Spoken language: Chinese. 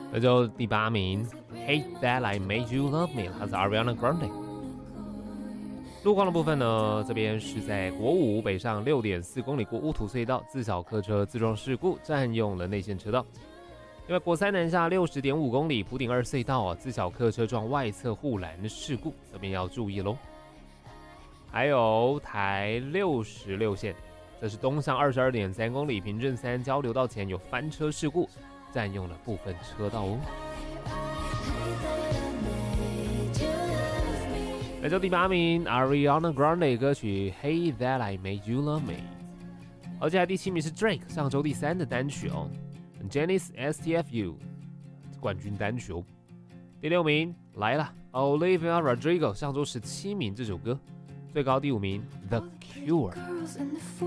那就第8名 ，Hate That I Made You Love Me， 它是 Ariana Grande。路况的部分呢，这边是在国5北上6.4公里过乌土隧道，自小客车自撞事故，占用了内线车道。因为国3南下60.5公里，埔顶2隧道自小客车撞外侧护栏事故，这边要注意咯。还有台66线，这是东向22.3公里，平镇3交流道前有翻车事故，占用了部分车道哦。来到第8名 ，Ariana Grande 歌曲《Hey That I Made You Love Me》，而接下来第7名是 Drake 上周第3的单曲哦。Janice STFU 冠军单曲哦。第6名来了 Olivia Rodrigo 上周17名这首歌，最高第5名 The Cure。